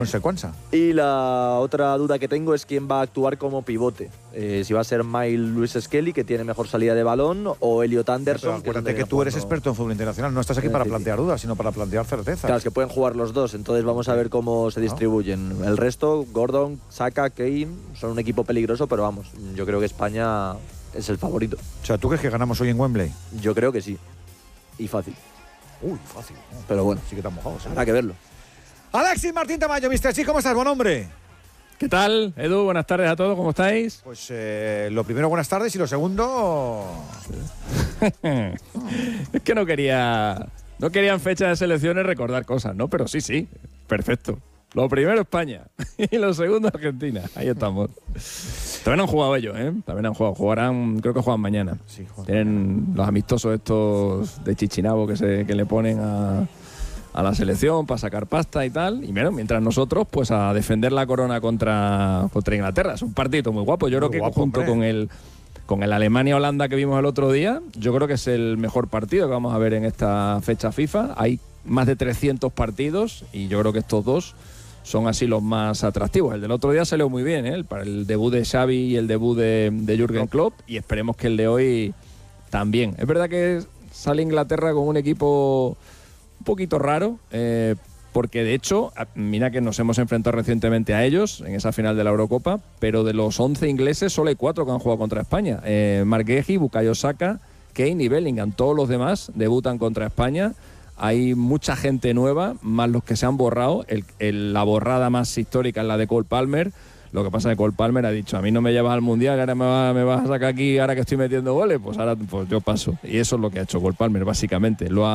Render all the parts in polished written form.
consecuencia. Y la otra duda que tengo es quién va a actuar como pivote. Si va a ser Lewis Skelly, que tiene mejor salida de balón, o Elliot Anderson. Pero acuérdate que tú eres experto en fútbol internacional, no estás aquí para plantear dudas, sino para plantear certezas. Claro, es que pueden jugar los dos, entonces vamos a ver cómo se distribuyen. El resto, Gordon, Saka, Kane, son un equipo peligroso, pero vamos, yo creo que España es el favorito. O sea, ¿tú crees que ganamos hoy en Wembley? Yo creo que sí. Y fácil. Uy, fácil. Pero bueno, sí que están mojados. Habrá que verlo. Alexis Martín Tamayo, Mr. Chi, ¿cómo estás? Buen hombre. ¿Qué tal, Edu? Buenas tardes a todos, ¿cómo estáis? Pues lo primero, buenas tardes, y lo segundo... Es que no querían fechas de selecciones recordar cosas, ¿no? Pero sí, perfecto. Lo primero España y lo segundo Argentina. Ahí estamos. También han jugado ellos, ¿eh? También han jugado. Creo que juegan mañana. Sí, tienen los amistosos estos de Chichinabo que le ponen a la selección para sacar pasta y tal. Y bueno, mientras nosotros, pues a defender la corona contra Inglaterra. Es un partido muy guapo. Yo creo que junto con el Alemania-Holanda que vimos el otro día, yo creo que es el mejor partido que vamos a ver en esta fecha FIFA. Hay más de 300 partidos y yo creo que estos dos son así los más atractivos. El del otro día salió muy bien, ¿eh? Para el debut de Xavi y el debut de Jürgen Klopp, y esperemos que el de hoy también. Es verdad que sale Inglaterra con un equipo un poquito raro, porque de hecho, mira que nos hemos enfrentado recientemente a ellos en esa final de la Eurocopa, pero de los 11 ingleses solo hay 4 que han jugado contra España. Marc Guehi, Bukayo Saka, Kane y Bellingham. Todos los demás debutan contra España. Hay mucha gente nueva, más los que se han borrado. La borrada más histórica es la de Cole Palmer. Lo que pasa es que Cole Palmer ha dicho: a mí no me llevas al Mundial, ahora me vas a sacar aquí, ahora que estoy metiendo goles, pues ahora pues yo paso. Y eso es lo que ha hecho Cole Palmer, básicamente. Lo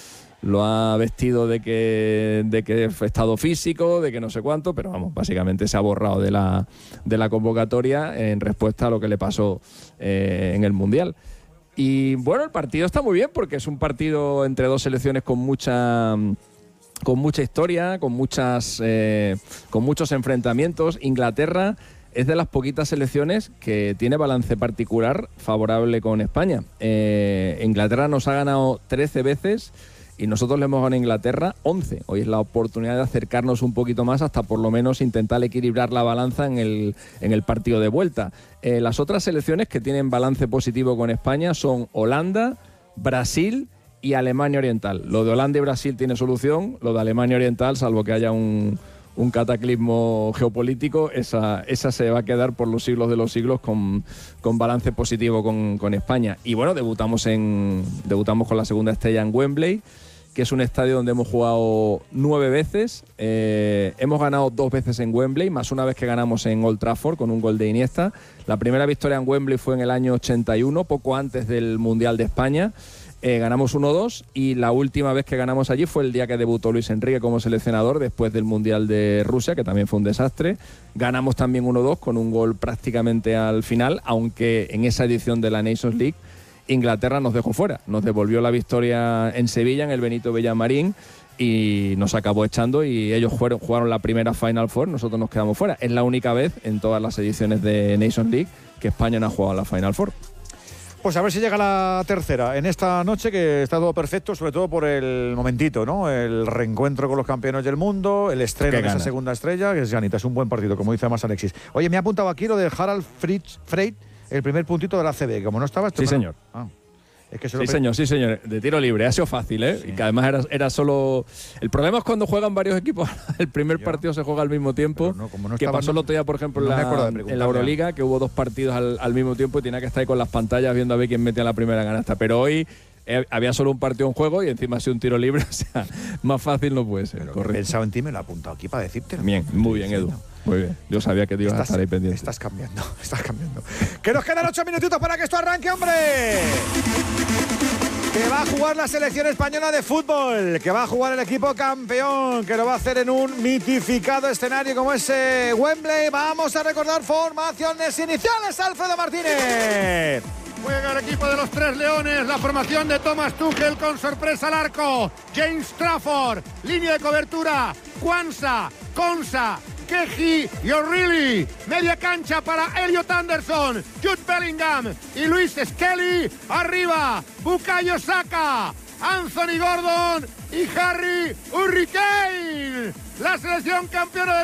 ha vestido de que fue estado físico, de que no sé cuánto, pero vamos, básicamente se ha borrado de la convocatoria en respuesta a lo que le pasó en el Mundial. Y bueno, el partido está muy bien porque es un partido entre dos selecciones con mucha historia, con muchos enfrentamientos. Inglaterra es de las poquitas selecciones que tiene balance particular favorable con España. Inglaterra nos ha ganado 13 veces y nosotros le hemos ganado a Inglaterra 11. Hoy es la oportunidad de acercarnos un poquito más hasta por lo menos intentar equilibrar la balanza en el partido de vuelta. Las otras selecciones que tienen balance positivo con España son Holanda, Brasil y Alemania Oriental. Lo de Holanda y Brasil tiene solución, lo de Alemania Oriental, salvo que haya un cataclismo geopolítico, esa se va a quedar por los siglos de los siglos con balance positivo con España. Y bueno, debutamos con la segunda estrella en Wembley, que es un estadio donde hemos jugado 9 veces. Hemos ganado 2 veces en Wembley, más una vez que ganamos en Old Trafford con un gol de Iniesta. La primera victoria en Wembley fue en el año 81, poco antes del Mundial de España. Ganamos 1-2 y la última vez que ganamos allí fue el día que debutó Luis Enrique como seleccionador después del Mundial de Rusia, que también fue un desastre. Ganamos también 1-2 con un gol prácticamente al final, aunque en esa edición de la Nations League Inglaterra nos dejó fuera. Nos devolvió la victoria en Sevilla, en el Benito Villamarín, y nos acabó echando y ellos jugaron la primera Final Four, nosotros nos quedamos fuera. Es la única vez en todas las ediciones de Nations League que España no ha jugado la Final Four. Pues a ver si llega la tercera en esta noche, que está todo perfecto, sobre todo por el momentito, ¿no? El reencuentro con los campeones del mundo, el estreno de esa segunda estrella, que es Janita, es un buen partido, como dice más Alexis. Oye, me ha apuntado aquí lo de Harald Freyt, el primer puntito de la ACB, como no estaba... Sí, señor. Es que sí, señor, de tiro libre, ha sido fácil, ¿eh? Sí. Y que además era solo... El problema es cuando juegan varios equipos, el primer partido se juega al mismo tiempo, que pasó el otro día, por ejemplo, en la Euroliga, que hubo 2 partidos al mismo tiempo y tenía que estar ahí con las pantallas viendo a ver quién metía la primera canasta. Pero hoy había solo un partido en juego y encima ha sido un tiro libre, o sea, más fácil no puede ser. He pensado en ti, me lo he apuntado aquí para decirte. Bien, muy bien, Edu. Muy bien, yo sabía que te ibas a estar ahí pendiente. Estás cambiando. Que nos quedan 8 minutitos para que esto arranque, hombre. Que va a jugar la selección española de fútbol, que va a jugar el equipo campeón, que lo va a hacer en un mitificado escenario como ese Wembley. Vamos a recordar formaciones iniciales, Alfredo Martínez. Juega el equipo de los Tres Leones, la formación de Thomas Tuchel con sorpresa al arco. James Trafford, línea de cobertura, Kwanzaa, Konsa, Keji y O'Reilly. Media cancha para Elliot Anderson, Jude Bellingham y Lewis Skelly. Arriba, Bukayo Saka, Anthony Gordon y Harry Hurricane. La selección campeona de